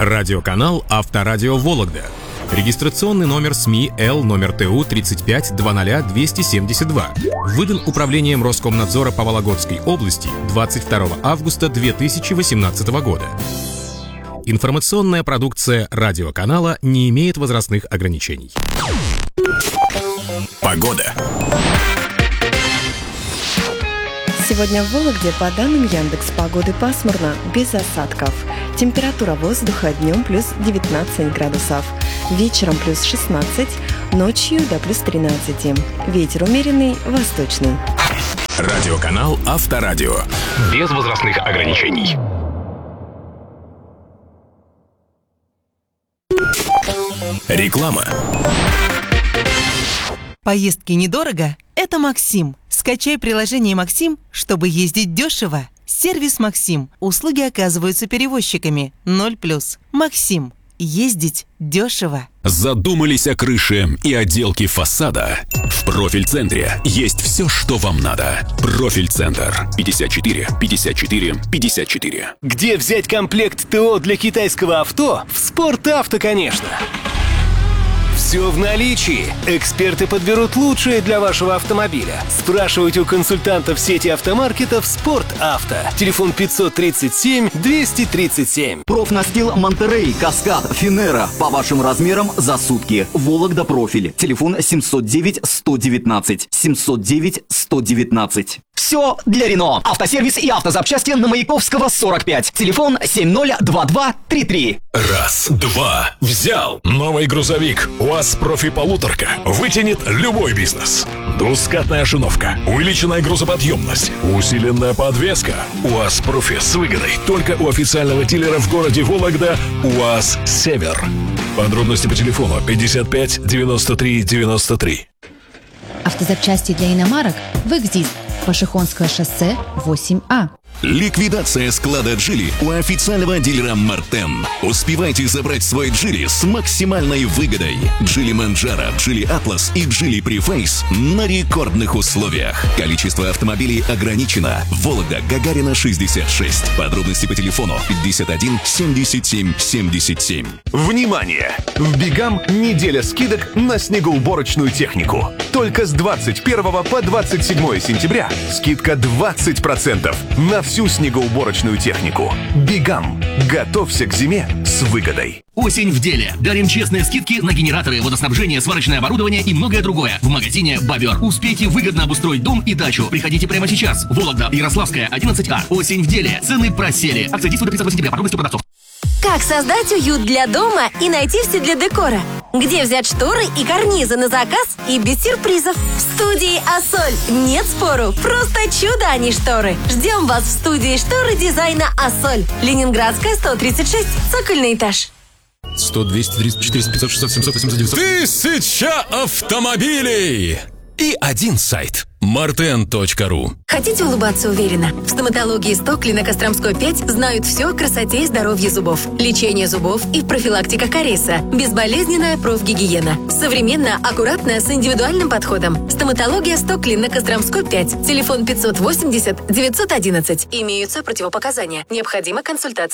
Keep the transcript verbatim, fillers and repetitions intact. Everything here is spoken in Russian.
Радиоканал «Авторадио Вологда». Регистрационный номер СМИ Л номер Т У тридцать пять двадцать двести семьдесят два. Выдан Управлением Роскомнадзора по Вологодской области двадцать второго августа две тысячи восемнадцатого года. Информационная продукция радиоканала не имеет возрастных ограничений. Погода. Сегодня в Вологде, по данным Яндекс.Погоды, пасмурно, без осадков. Температура воздуха днем плюс девятнадцать градусов, вечером плюс шестнадцать, ночью до плюс тринадцать. Ветер умеренный, восточный. Радиоканал «Авторадио». Без возрастных ограничений. Реклама. Поездки недорого? Это Максим. Скачай приложение «Максим», чтобы ездить дешево. Сервис «Максим». Услуги оказываются перевозчиками. Ноль плюс. «Максим». Ездить дешево. Задумались о крыше и отделке фасада? В «Профиль-центре» есть все, что вам надо. «Профиль-центр». пятьдесят четыре пятьдесят четыре пятьдесят четыре. Где взять комплект ТО для китайского авто? В «Спорт-авто», конечно. Все в наличии. Эксперты подберут лучшее для вашего автомобиля. Спрашивайте у консультантов сети автомаркетов «Спорт-авто». Телефон пятьсот тридцать семь двести тридцать семь. Профнастил Монтерей, Каскад, Финера. По вашим размерам за сутки. Вологда Профиль. Телефон семьсот девять сто девятнадцать. семьсот девять сто девятнадцать. Все для Рено. Автосервис и автозапчасти на Маяковского сорок пять. Телефон семь ноль два два три три. Раз, два, взял. Новый грузовик УАЗ Профи Полуторка вытянет любой бизнес. Двускатная шиновка, увеличенная грузоподъемность, усиленная подвеска. УАЗ Профи с выгодой только у официального дилера в городе Вологда УАЗ Север. Подробности по телефону пятьдесят пять девяносто три девяносто три. Автозапчасти для иномарок в «Экзист». Пашихонское шоссе восемь А. Ликвидация склада «Джили» у официального дилера «Мартен». Успевайте забрать свой «Джили» с максимальной выгодой. «Джили Манджаро», «Джили Атлас» и «Джили Префейс» на рекордных условиях. Количество автомобилей ограничено. Вологда, Гагарина, шестьдесят шесть. Подробности по телефону пятьдесят один семьдесят семь семьдесят семь. Внимание! В Бигам неделя скидок на снегоуборочную технику. Только с двадцать первого по двадцать седьмое сентября скидка двадцать процентов на всю снегоуборочную технику. Бигам. Готовься к зиме с выгодой. Осень в деле. Дарим честные скидки на генераторы, водоснабжение, сварочное оборудование и многое другое в магазине «Бобер». Успейте выгодно обустроить дом и дачу. Приходите прямо сейчас. Вологда, Ярославская, одиннадцать А. Осень в деле. Цены просели. Акция действует до тридцатого сентября. Подробности у продавцов. Как создать уют для дома и найти все для декора? Где взять шторы и карнизы на заказ и без сюрпризов? В студии «Ассоль». Нет спору, просто чудо, а не шторы. Ждем вас в студии шторы дизайна «Ассоль». Ленинградская, сто тридцать шесть, цокольный этаж. сто, двести, триста, четыреста, пятьсот, шестьсот, семьсот, восемьсот, девятьсот. Тысяча автомобилей! И один сайт. мартен точка ру. Хотите улыбаться уверенно? В стоматологии «Стокли» на Костромской пять знают все о красоте и здоровье зубов. Лечение зубов и профилактика кариеса. Безболезненная профгигиена. Современно, аккуратно, с индивидуальным подходом. Стоматология «Стокли» на Костромской пять. Телефон пятьсот восемьдесят девятьсот одиннадцать. Имеются противопоказания. Необходима консультация.